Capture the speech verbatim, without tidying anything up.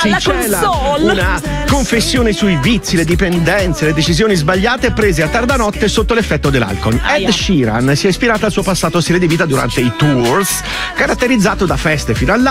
alla c'è la- console. una confessione sui vizi, le dipendenze, le decisioni sbagliate prese a tarda notte sotto l'effetto dell'alcol. Aia. Ed Sheeran si è ispirato al suo passato stile di vita durante i tours, caratterizzato da feste fino all'alba